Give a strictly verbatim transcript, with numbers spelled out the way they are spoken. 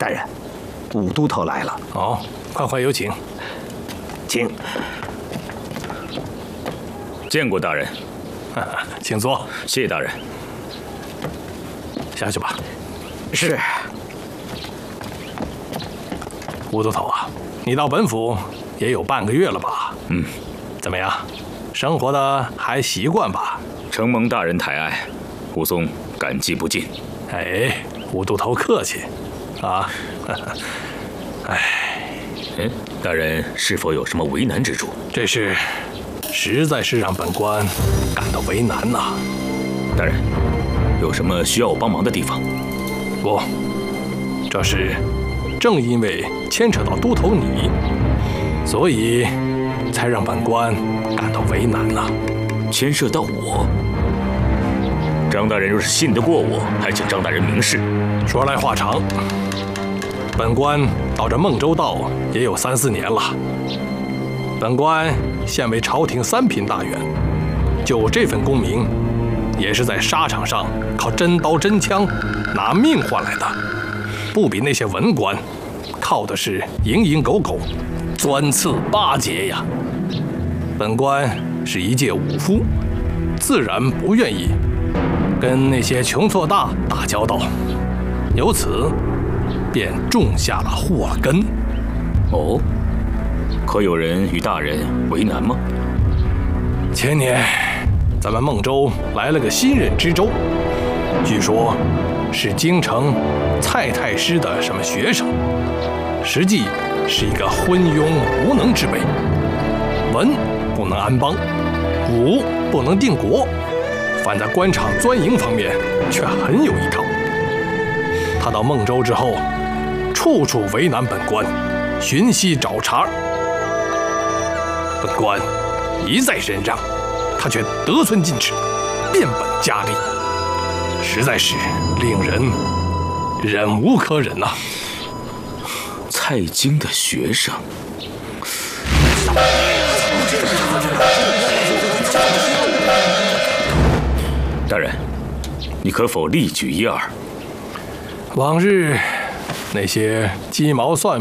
大人，武都头来了。 哦，快快有请， 请。 见过大人， 请坐。 谢大人。 下去吧。 是。 武都头啊，你到本府也有半个月了吧？ 嗯。 怎么样？生活的还习惯吧？ 承蒙大人抬爱，武松感激不尽。 哎，武都头客气，啊，哎， 哎，大人是否有什么为难之处？ 这事实在是让本官感到为难呐、啊。 大人，有什么需要我帮忙的地方？ 不，这事正因为牵扯到都头你，所以才让本官感到为难呐、啊。 牵涉到我？张大人若是信得过我，还请张大人明示。 说来话长，本官到这孟州道也有三四年了。本官现为朝廷三品大员，就这份功名，也是在沙场上靠真刀真枪拿命换来的，不比那些文官靠的是蝇营狗苟、钻刺巴结呀。本官是一介武夫，自然不愿意跟那些穷挫大打交道，由此便种下了祸根。 哦，可有人与大人为难吗？ 前年咱们孟州来了个新任知州，据说是京城蔡太师的什么学生，实际是一个昏庸无能之辈，文不能安邦，武不能定国，反在官场钻营方面却很有一套。他到孟州之后，处处为难本官，寻隙找茬。本官一再忍让，他却得寸进尺，变本加厉，实在是令人忍无可忍呐、啊。 蔡京的学生。大人，你可否例举一二？ 往日那些鸡毛蒜